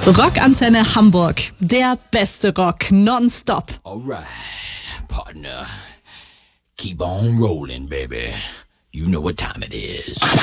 Rockantenne Hamburg. Der beste Rock nonstop. Alright, partner. Keep on rolling, baby. You know what time it is.